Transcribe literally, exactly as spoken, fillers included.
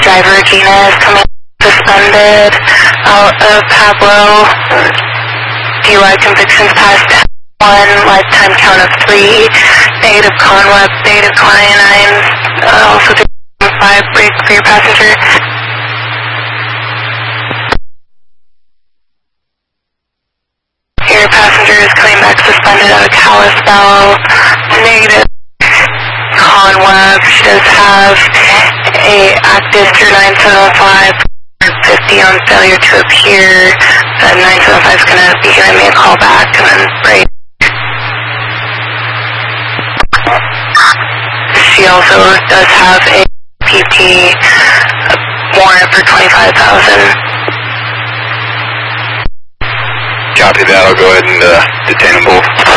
driver Gina is coming suspended out of Pablo. D U I convictions past one, lifetime count of three. Negative Conweb, negative cyanine. Uh, also five break for your passenger. Your passenger is coming back suspended out of Kalispell. Negative Conweb. She does have a active through nine seven five fifty on failure to appear. Uh, nine seven five is going to be giving me a call back and then break. She also does have a P T warrant for twenty-five thousand dollars. Copy that. I'll go ahead and uh, detain them both.